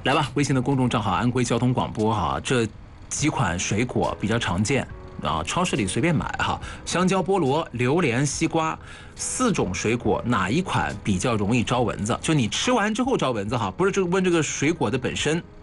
来吧，微信的公众账号安徽交通广播哈，这几款水果比较常见啊，超市里随便买哈。香蕉、菠萝、榴莲、西瓜4种水果，哪一款比较容易招蚊子？就你吃完之后招蚊子哈，不是问这个水果的本身。